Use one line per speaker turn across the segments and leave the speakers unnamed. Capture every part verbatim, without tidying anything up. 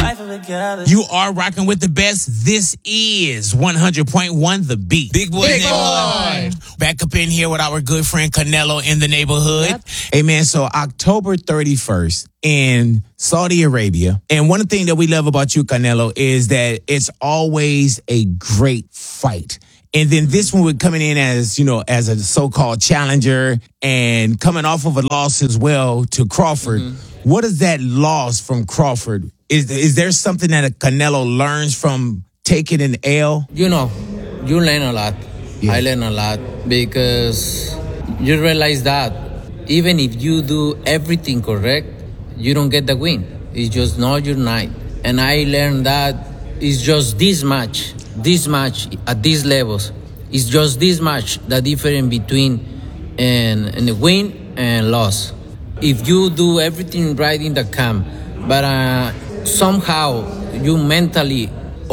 You are rocking with the best. This is one hundred point one The Beat. Big Boy.
Big Boy.
Back up in here with our good friend Canelo in the neighborhood. Yep. Hey, man, so October thirty-first in Saudi Arabia. And one thing that we love about you, Canelo, is that it's always a great fight. And then this one would coming in as, you know, as a so-called challenger and coming off of a loss as well to Crawford. Mm-hmm. What is that loss from Crawford? Is is there something that a Canelo learns from taking an L?
You know, you learn a lot. Yeah. I learn a lot because you realize that even if you do everything correct, you don't get the win. It's just not your night. And I learned that it's just this much, this much at these levels. It's just this much the difference between and, and the win and loss. If you do everything right in the camp, but uh, somehow you mentally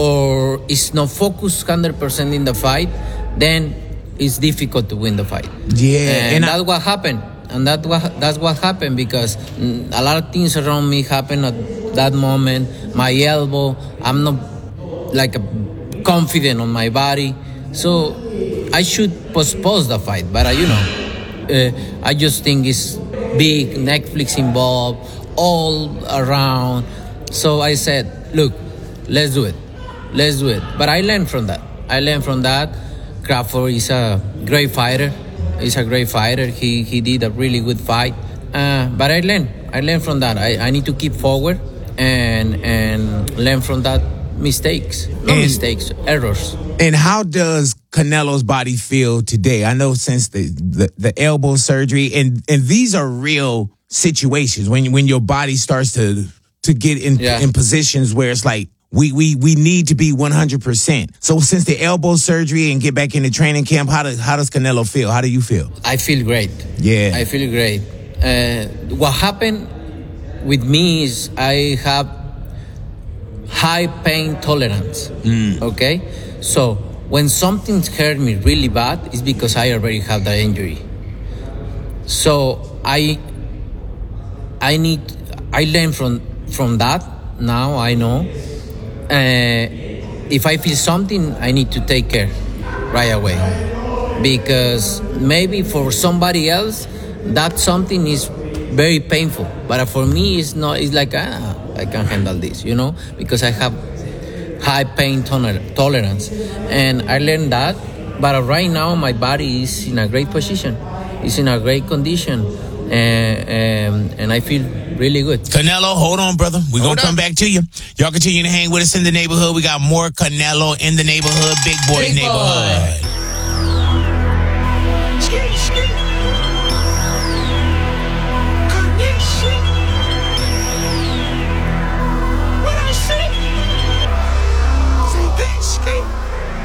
or is not focused one hundred percent in the fight, then it's difficult to win the fight.
Yeah.
And,
and
that's
I-
what happened. And that what, that's what happened because a lot of things around me happened at that moment. My elbow, I'm not like a, confident on my body. So I should postpone the fight. But, uh, you know, uh, I just think it's big, Netflix involved, all around. So I said, look, let's do it. Let's do it. But I learned from that. I learned from that. Crawford is a great fighter. He's a great fighter. He he did a really good fight. Uh, but I learned. I learned from that. I, I need to keep forward and and learn from that mistakes. No
and,
mistakes, errors.
And how does Canelo's body feel today? I know since the, the, the elbow surgery, and, and these are real situations when when your body starts to to get in
yeah.
in positions where it's like, We we we need to be one hundred percent. So since the elbow surgery and get back into training camp, how does how does Canelo feel? How do you feel?
I feel great.
Yeah.
I feel great. Uh, what happened with me is I have high pain tolerance. Mm. Okay? So when something's hurt me really bad, it's because I already have the injury. So I I need I learn from from that. Now I know. Uh, if I feel something, I need to take care right away. Because maybe for somebody else, that something is very painful. But for me, it's not. It's like, ah, I can handle this, you know? Because I have high pain toler- tolerance. And I learned that. But right now, my body is in a great position. It's in a great condition. And, and, and I feel really good.
Canelo, hold on, brother. We're going to come back to you. Y'all continue to hang with us in the neighborhood. We got more Canelo in the neighborhood. Big Boy
Big
neighborhood.
Boy.